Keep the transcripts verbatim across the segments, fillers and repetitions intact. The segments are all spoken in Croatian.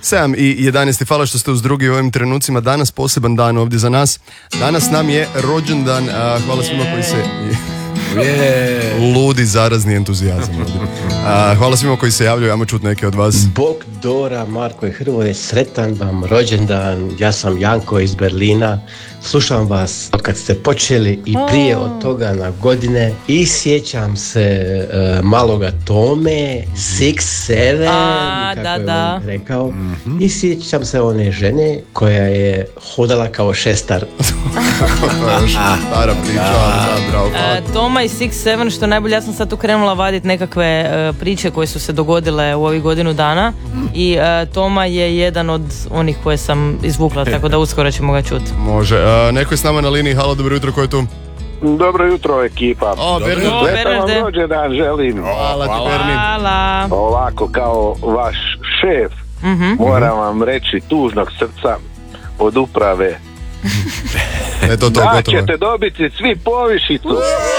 sedam i jedanaest. Hvala što ste uz drugi u ovim trenucima. Danas poseban dan ovdje za nas. Danas nam je rođendan. A, hvala svima koji se... Yeah. Ludi zarazni entuzijazam. A, hvala svima koji se javljaju, ajmo čuti neke od vas. Bog Dora, Marko i Hrvoje, sretan vam rođendan. Ja sam Janko iz Berlina. Slušam vas od kad ste počeli i prije od toga na godine. I sjećam se uh, maloga Tome, Six Seven, A, kako da, je da. on rekao. Mm-hmm. I sjećam se one žene koja je hodala kao šestar. To je još stara priča, ali da, bravo. E, Toma i Six Seven, što najbolje, ja sam sad tu krenula vaditi nekakve e, priče koje su se dogodile u ovih godinu dana i e, Toma je jedan od onih koje sam izvukla, tako da uskoro ćemo ga čuti. Može, e, neko je s nama na liniji. Halo, dobro jutro, ko je tu? Dobro jutro, ekipa. O, Berni. O, Sretan vam Bernarde. rođendan želim. Hvala ti, Berni. Hvala. Ovako, kao vaš šef, Mhm. moram vam reći tužnog srca od uprave. Eto to, Da gotovo. ćete dobiti svi povišicu.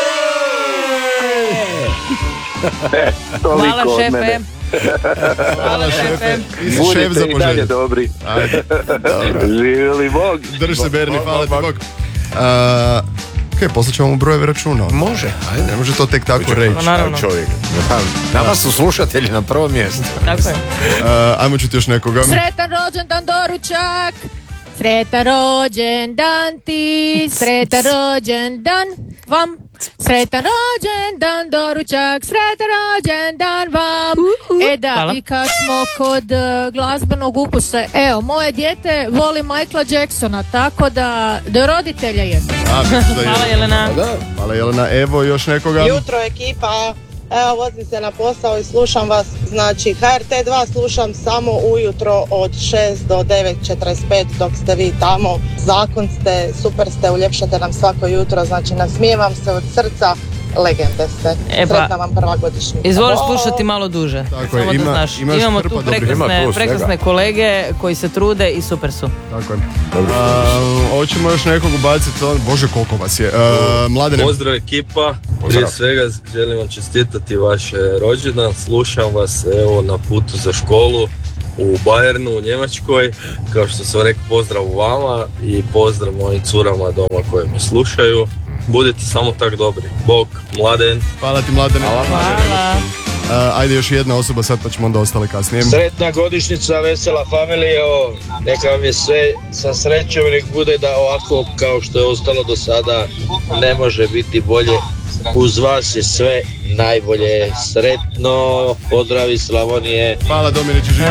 E, toliko Hvala od šefe. mene. Hvala šefe. Ti si šef Budite za i dalje poželje. dobri. Ajde, dobro. Živjeli Bog. Drži se, Berni, hvala ti, Bog. Uh, Kaj, poslat ćemo mu brojeve računa. Može, ajde. Ne može to tek tako reći. Pa naravno. Čovjek. Nama su slušatelji na prvom mjestu. Tako je. Uh, ajmo čuti još nekoga. Sretan rođendan Doručak, sretan rođendan ti, sretan rođendan vam, sretan rođendan Doručak, sretan rođendan vam. E da, Hvala. i kad smo kod uh, glazbenog ukusa, evo, moje dijete voli Michaela Jacksona, tako da do roditelja je. A, mislim da je. Hvala Jelena. Hvala Jelena. Evo još nekoga. Jutro ekipa, evo vozim se na posao i slušam vas, znači H R T dva slušam samo ujutro od šest do devet četrdeset pet dok ste vi tamo, zakon ste, super ste, uljepšate nam svako jutro, znači nasmijevam se od srca, legende ste, E pa, sretna vam prva godišnjica. Izvoliš Bog. slušati malo duže. Tako je, Samo da ima- znaš. imaš Imamo hrpa tu dobrih. prekrasne, Ima tu svega. prekrasne kolege koji se trude i super su. Tako je. Uh, hoćemo još nekog ubaciti. on- Bože, koliko vas je. Uh, Mladene. Pozdrav ekipa, prije svega želim vam čestitati vaše rođendan, slušam vas evo na putu za školu u Bayernu u Njemačkoj, kao što sam rekao pozdrav vama i pozdrav mojim curama doma koje me slušaju, budite samo tak dobri, Bog, Mladen. Hvala ti, Mladene. Hvala. Uh, ajde još jedna osoba sad, pa ćemo onda ostale kasnije. Sretna godišnjica, vesela familija, neka vam je sve sa srećom i nek bude da ovako kao što je ostalo do sada ne može biti bolje. Uz vas je sve najbolje, sretno, pozdrav iz Slavonije. Hvala, Dominić, živio.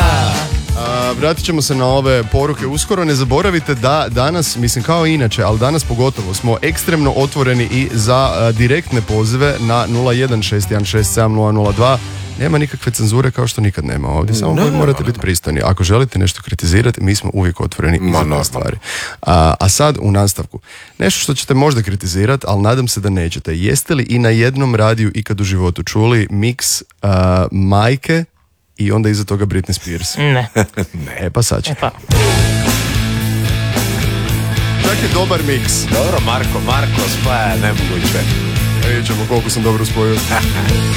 A, vratit ćemo se na ove poruke uskoro. Ne zaboravite da danas, mislim kao i inače, ali danas pogotovo smo ekstremno otvoreni i za a, direktne pozive na nula jedan šest jedan šest sedam nula nula dva. Nema nikakve cenzure kao što nikad nema ovdje, samo Ne, vi ne, morate ne. biti pristojni. Ako želite nešto kritizirati, mi smo uvijek otvoreni i Ma, za te normalno. stvari. A, a sad u nastavku. Nešto što ćete možda kritizirati, ali nadam se da nećete. Jeste li i na jednom radiju ikad u životu čuli miks a, majke i onda iza toga Britney Spears? Ne. E pa sad će. E pa. Čak je dobar miks. Dobro, Marko, Marko, spaja, nemoguće. Vidjet ćemo koliko sam dobro spojio.